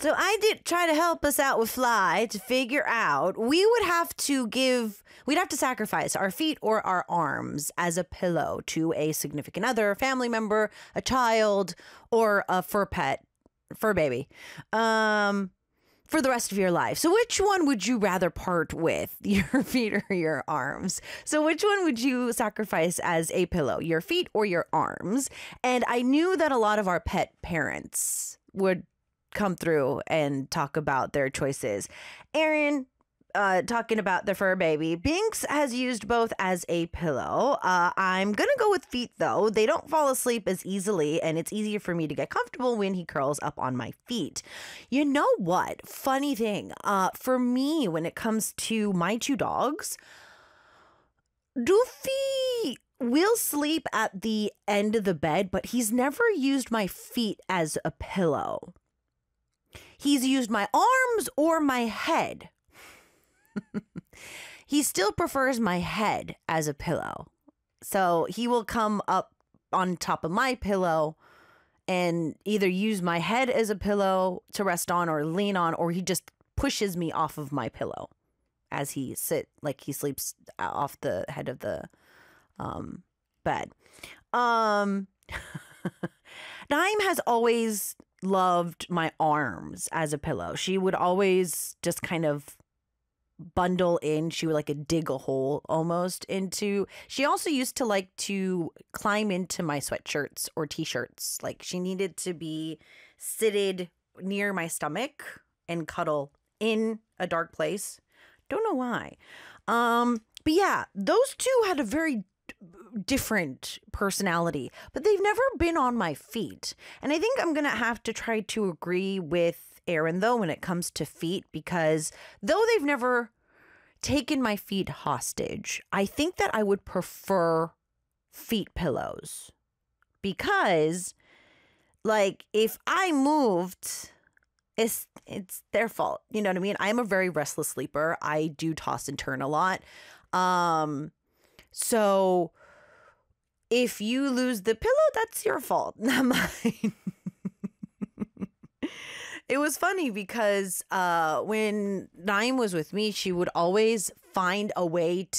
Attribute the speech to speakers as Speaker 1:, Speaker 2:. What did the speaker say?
Speaker 1: So I did try to help us out with Fly to figure out we'd have to sacrifice our feet or our arms as a pillow to a significant other, a family member, a child, or a fur baby, for the rest of your life. So which one would you rather part with, your feet or your arms? So which one would you sacrifice as a pillow, your feet or your arms? And I knew that a lot of our pet parents would come through and talk about their choices. Aaron, talking about the fur baby. Binks has used both as a pillow. I'm going to go with feet, though. They don't fall asleep as easily, and it's easier for me to get comfortable when he curls up on my feet. You know what? Funny thing. For me, when it comes to my two dogs, Doofy will sleep at the end of the bed, but he's never used my feet as a pillow. He's used my arms or my head. He still prefers my head as a pillow. So he will come up on top of my pillow and either use my head as a pillow to rest on or lean on, or he just pushes me off of my pillow as he sleeps off the head of the bed. Naim has always loved my arms as a pillow. She would always just kind of bundle in. She would dig a hole almost into. She also used to like to climb into my sweatshirts or t-shirts. She needed to be seated near my stomach and cuddle in a dark place. Don't know why. But yeah, those two had a very different personality, but they've never been on my feet. And I think I'm going to have to try to agree with Aaron, though, when it comes to feet, because though they've never taken my feet hostage, I think that I would prefer feet pillows, because if I moved, it's their fault. You know what I mean? I'm a very restless sleeper. I do toss and turn a lot. So if you lose the pillow, that's your fault, not mine. It was funny because when Naim was with me, she would always find a way